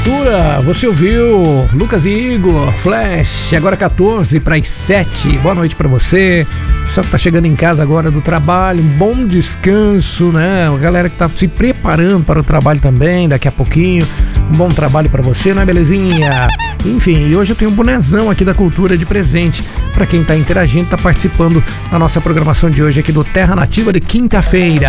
Cultura, você ouviu Lucas e Igor, Flash, agora 14 para as 7. Boa noite para você. Pessoal que tá chegando em casa agora do trabalho, um bom descanso, né? A galera que tá se preparando para o trabalho também, daqui a pouquinho. Um bom trabalho para você, não é belezinha? Enfim, e hoje eu tenho um bonezão aqui da Cultura de presente para quem tá interagindo, tá participando da nossa programação de hoje aqui do Terra Nativa de quinta-feira.